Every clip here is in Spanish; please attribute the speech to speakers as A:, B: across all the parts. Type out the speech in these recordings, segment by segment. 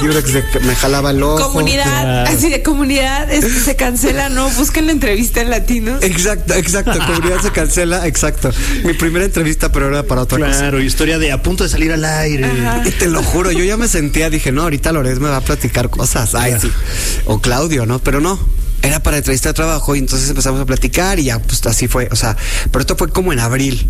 A: uno que me jalaba el ojo.
B: Comunidad, así de comunidad, se cancela, ¿no? Busquen la entrevista en Latinos.
A: Exacto, comunidad se cancela, exacto. Mi primera entrevista, pero era para otra cosa.
C: Claro, historia de a punto de salir al aire.
A: Y te lo juro, yo ya me sentía, dije, no, ahorita Loret me va a platicar cosas. Ay, sí. O Claudio, ¿no? Pero no. Era para entrevista de trabajo y entonces empezamos a platicar y ya, pues así fue. O sea, pero esto fue como en abril.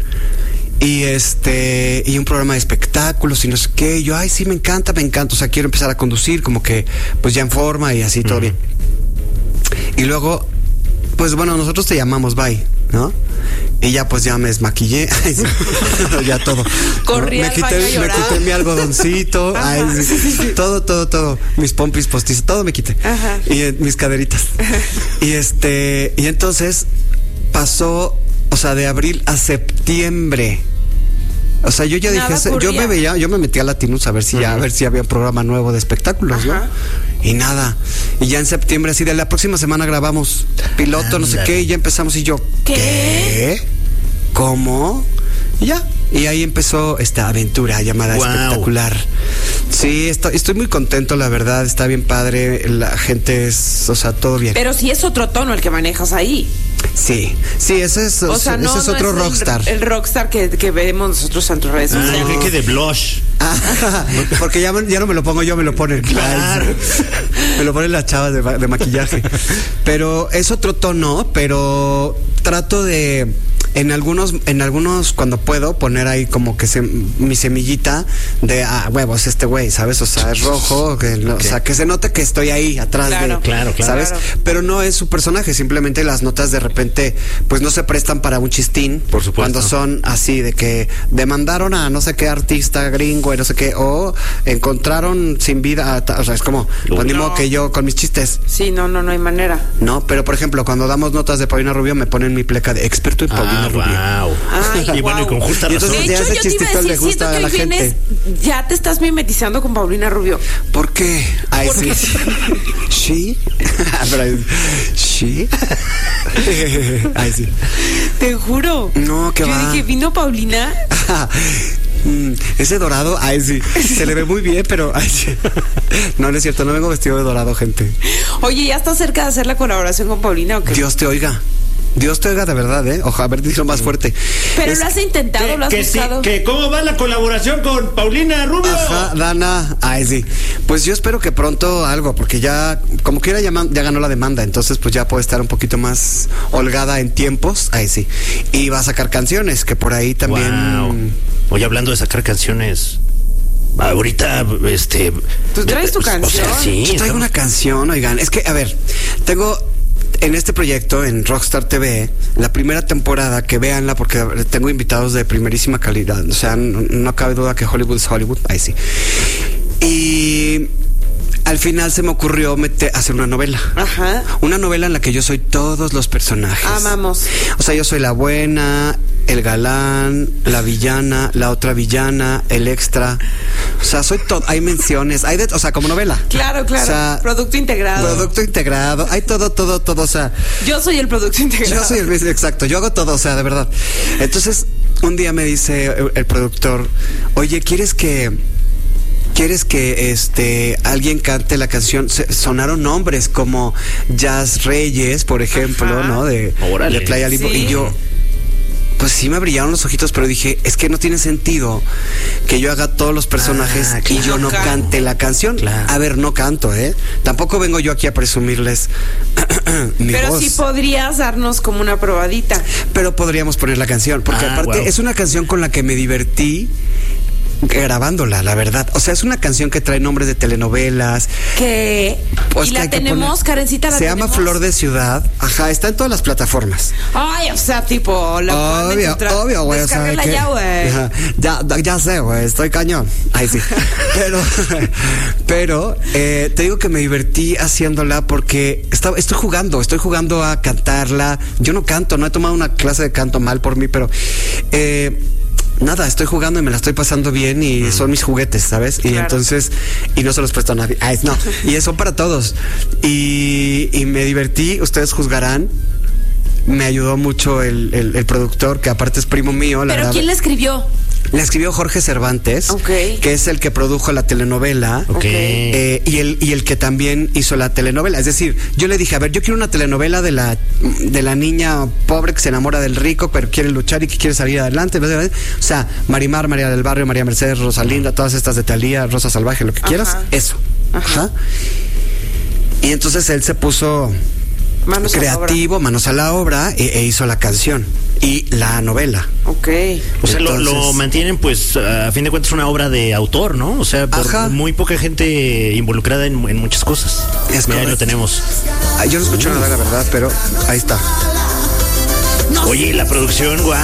A: Y un programa de espectáculos y no sé qué. Y yo, ay, sí, me encanta. O sea, quiero empezar a conducir, como que, pues ya en forma y así, todo bien. Y luego, pues bueno, nosotros te llamamos, bye, ¿no? Y ya pues ya me desmaquillé. Ya todo.
B: Corrí al baño a llorar.
A: Me quité mi algodoncito. Ay, sí. Todo. Mis pompis postizos, todo me quité.
B: Ajá.
A: Y mis caderitas. Y entonces pasó, o sea, de abril a septiembre. O sea, yo ya dije, yo me metí a Latinos a ver si había un programa nuevo de espectáculos, ¿no? Y nada. Y ya en septiembre, así de la próxima semana grabamos piloto, no sé qué, y ya empezamos y yo, ¿qué? ¿Cómo? Y ya. Y ahí empezó esta aventura llamada Espectacular. Sí, estoy muy contento, la verdad, está bien padre, la gente es, o sea, todo bien.
B: Pero sí es otro tono el que manejas ahí.
A: Sí, ese es, o sea, ese es otro rockstar.
B: El rockstar que vemos nosotros en tus redes sociales.
C: Yo creo que de blush.
A: Porque ya no me lo pongo yo, me lo ponen. Claro. Me lo ponen las chavas de maquillaje. Pero es otro tono, pero trato de... En algunos cuando puedo poner ahí como que mi semillita de huevos este güey, ¿sabes? O sea, es rojo, o sea, que se note que estoy ahí atrás
C: claro,
A: ¿sabes? Claro. Pero no es su personaje, simplemente las notas de repente pues no se prestan para un chistín.
C: Por supuesto.
A: Cuando son así de que demandaron a no sé qué artista gringo y no sé qué, o encontraron sin vida, o sea, es como pues, ni modo que yo con mis chistes.
B: Sí, no hay manera.
A: No, pero por ejemplo, cuando damos notas de Paulina Rubio me ponen mi pleca de experto en Paulina Rubio.
C: Wow.
B: Ay,
C: y bueno, y con justa razón.
B: De hecho, yo te iba a decir, siento que hoy vienes, ya te estás mimetizando con Paulina Rubio.
A: ¿Por qué? Ay, sí. ¿Sí? ¿Sí? Ay, sí.
B: Te juro.
A: No, que va.
B: Yo dije, ¿vino Paulina?
A: Ese dorado, ay, sí. Se le ve muy bien, pero ay, sí. No es cierto, no vengo vestido de dorado, gente.
B: Oye, ¿ya estás cerca de hacer la colaboración con Paulina o qué?
A: Dios te oiga de verdad, Ojalá haber dicho más fuerte.
B: Pero lo has intentado, lo has buscado.
C: ¿Cómo va la colaboración con Paulina Rubio?
A: Ajá, Dana. Ay, sí. Pues yo espero que pronto algo, porque ya, como quiera, ya ganó la demanda. Entonces, pues ya puede estar un poquito más holgada en tiempos. Ay, sí. Y va a sacar canciones, que por ahí también.
C: Wow. Oye, hablando de sacar canciones. Ahorita,
B: ¿tú traes tu canción?
A: O sea, sí. Yo traigo una canción, oigan. Es que, a ver, tengo... En este proyecto, en Rockstar TV, la primera temporada, que véanla porque tengo invitados de primerísima calidad. O sea, no cabe duda que Hollywood es Hollywood. Ahí sí. Y al final se me ocurrió hacer una novela.
B: Ajá.
A: Una novela en la que yo soy todos los personajes.
B: Amamos.
A: O sea, yo soy la buena, el galán, la villana, la otra villana, el extra. O sea, soy todo. Hay menciones, o sea, como novela.
B: Claro.
A: O sea,
B: producto integrado.
A: Hay todo. O sea,
B: yo soy el producto integrado.
A: Yo soy el mismo, exacto. Yo hago todo, o sea, de verdad. Entonces, un día me dice el productor, oye, ¿quieres que alguien cante la canción? Sonaron nombres como Jazz Reyes, por ejemplo, ¿no? De Playa Limbo. Sí. Y yo, pues sí me brillaron los ojitos, pero dije, es que no tiene sentido que yo haga todos los personajes y yo no cante la canción.
C: Claro.
A: A ver, no canto, Tampoco vengo yo aquí a presumirles mi
B: pero
A: voz.
B: Sí podrías darnos como una probadita.
A: Pero podríamos poner la canción, porque aparte es una canción con la que me divertí grabándola, la verdad. O sea, es una canción que trae nombres de telenovelas.
B: ¿Qué?
A: Pues
B: y la tenemos, Karencita,
A: se llama Flor de Ciudad. Ajá, está en todas las plataformas.
B: Ay, o sea, tipo,
A: obvio, güey.
B: Descárgala ya, güey.
A: Ya sé, güey, estoy cañón. Ay, sí. Pero te digo que me divertí haciéndola porque estoy jugando a cantarla. Yo no canto, no he tomado una clase de canto mal por mí, pero nada, estoy jugando y me la estoy pasando bien y son mis juguetes, ¿sabes?
B: Claro.
A: Y entonces, y no se los presto a nadie. No, y son para todos. Y me divertí, ustedes juzgarán. Me ayudó mucho el productor, que aparte es primo mío.
B: ¿Pero quién le escribió?
A: La escribió Jorge Cervantes, que es el que produjo la telenovela, y el que también hizo la telenovela. Es decir, yo le dije, a ver, yo quiero una telenovela de la niña pobre que se enamora del rico, pero quiere luchar y que quiere salir adelante. O sea, Marimar, María del Barrio, María Mercedes, Rosalinda, todas estas de Thalía, Rosa Salvaje, lo que quieras, eso. Ajá. Y entonces él se puso creativo, manos a la obra, e hizo la canción y la novela.
C: O sea, lo mantienen, pues, a fin de cuentas, una obra de autor, ¿no? O sea, por muy poca gente involucrada en muchas cosas. Mira, ahí lo tenemos.
A: Yo no escucho nada, la verdad, pero ahí está.
C: Oye, la producción, wow,